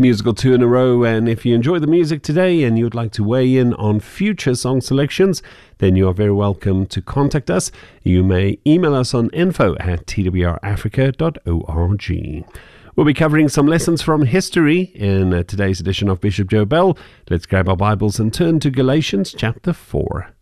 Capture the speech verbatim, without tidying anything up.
musical two in a row. And if you enjoy the music today and you'd like to weigh in on future song selections, then you are very welcome to contact us. You may email us on info at t w r africa dot org. We'll be covering some lessons from history in uh, today's edition of Bishop Joe Bell. Let's grab our Bibles and turn to Galatians chapter four.